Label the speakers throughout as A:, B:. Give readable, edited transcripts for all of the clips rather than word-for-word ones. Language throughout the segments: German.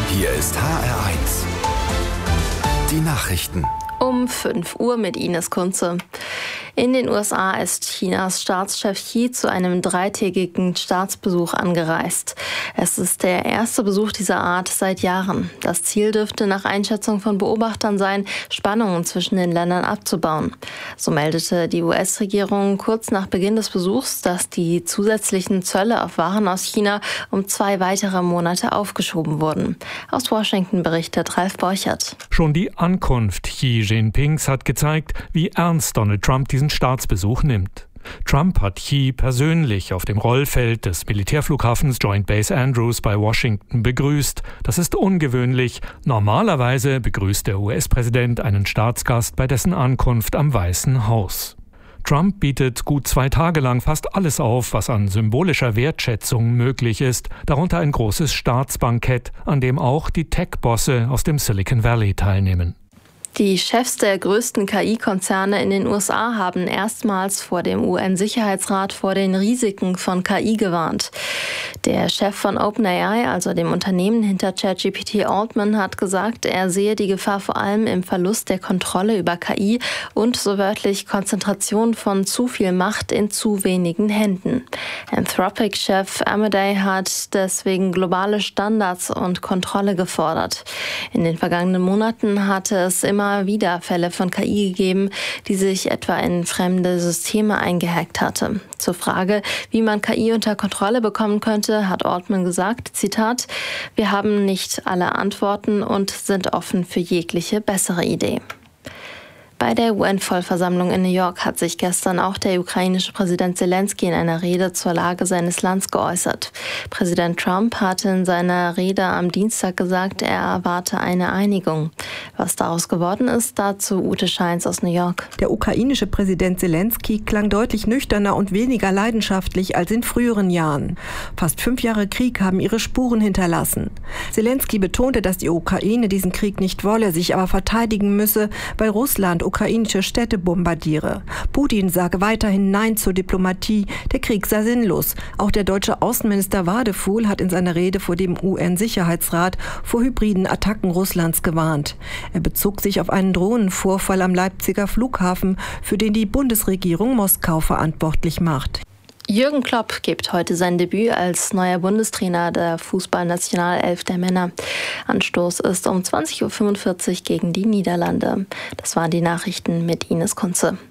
A: Hier ist HR1. Die Nachrichten.
B: Um 5 Uhr mit Ines Kunze. In den USA ist Chinas Staatschef Xi zu einem 3-tägigen Staatsbesuch angereist. Es ist der erste Besuch dieser Art seit Jahren. Das Ziel dürfte nach Einschätzung von Beobachtern sein, Spannungen zwischen den Ländern abzubauen. So meldete die US-Regierung kurz nach Beginn des Besuchs, dass die zusätzlichen Zölle auf Waren aus China um 2 weitere Monate aufgeschoben wurden. Aus Washington berichtet Ralf Borchert.
C: Schon die Ankunft Xi Jinpings hat gezeigt, wie ernst Donald Trump diesen Staatsbesuch nimmt. Trump hat Xi persönlich auf dem Rollfeld des Militärflughafens Joint Base Andrews bei Washington begrüßt. Das ist ungewöhnlich. Normalerweise begrüßt der US-Präsident einen Staatsgast bei dessen Ankunft am Weißen Haus. Trump bietet gut 2 Tage lang fast alles auf, was an symbolischer Wertschätzung möglich ist, darunter ein großes Staatsbankett, an dem auch die Tech-Bosse aus dem Silicon Valley teilnehmen.
B: Die Chefs der größten KI-Konzerne in den USA haben erstmals vor dem UN-Sicherheitsrat vor den Risiken von KI gewarnt. Der Chef von OpenAI, also dem Unternehmen hinter ChatGPT, Altman, hat gesagt, er sehe die Gefahr vor allem im Verlust der Kontrolle über KI und so wörtlich Konzentration von zu viel Macht in zu wenigen Händen. Anthropic-Chef Amadei hat deswegen globale Standards und Kontrolle gefordert. In den vergangenen Monaten hatte es immer wieder Fälle von KI gegeben, die sich etwa in fremde Systeme eingehackt hatte. Zur Frage, wie man KI unter Kontrolle bekommen könnte, hat Altman gesagt, Zitat, wir haben nicht alle Antworten und sind offen für jegliche bessere Idee. Bei der UN-Vollversammlung in New York hat sich gestern auch der ukrainische Präsident Zelensky in einer Rede zur Lage seines Landes geäußert. Präsident Trump hatte in seiner Rede am Dienstag gesagt, er erwarte eine Einigung. Was daraus geworden ist, dazu Ute Scheins aus New York.
D: Der ukrainische Präsident Zelensky klang deutlich nüchterner und weniger leidenschaftlich als in früheren Jahren. Fast 5 Jahre Krieg haben ihre Spuren hinterlassen. Zelensky betonte, dass die Ukraine diesen Krieg nicht wolle, sich aber verteidigen müsse, weil Russland ukrainische Städte bombardiere. Putin sage weiterhin Nein zur Diplomatie, der Krieg sei sinnlos. Auch der deutsche Außenminister Wadefuhl hat in seiner Rede vor dem UN-Sicherheitsrat vor hybriden Attacken Russlands gewarnt. Er bezog sich auf einen Drohnenvorfall am Leipziger Flughafen, für den die Bundesregierung Moskau verantwortlich macht.
B: Jürgen Klopp gibt heute sein Debüt als neuer Bundestrainer der Fußballnationalelf der Männer. Anstoß ist um 20.45 Uhr gegen die Niederlande. Das waren die Nachrichten mit Ines Kunze.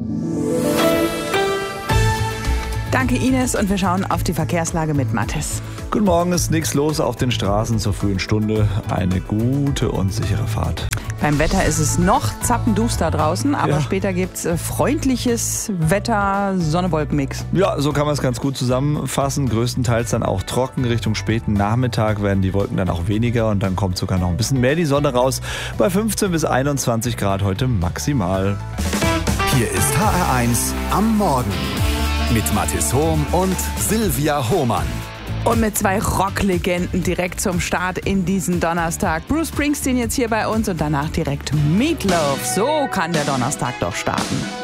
E: Danke Ines und wir schauen auf die Verkehrslage mit Mathis.
F: Guten Morgen, ist nichts los auf den Straßen zur frühen Stunde. Eine gute und sichere Fahrt.
E: Beim Wetter ist es noch zappenduster draußen, aber später gibt's freundliches Wetter, Sonne-Wolken-Mix.
F: Ja, so kann man es ganz gut zusammenfassen. Größtenteils dann auch trocken. Richtung späten Nachmittag werden die Wolken dann auch weniger und dann kommt sogar noch ein bisschen mehr die Sonne raus. Bei 15 bis 21 Grad heute maximal.
A: Hier ist HR1 am Morgen mit Mathis Hohm und Silvia Hohmann.
E: Und mit 2 Rocklegenden direkt zum Start in diesen Donnerstag. Bruce Springsteen jetzt hier bei uns und danach direkt Meat Loaf. So kann der Donnerstag doch starten.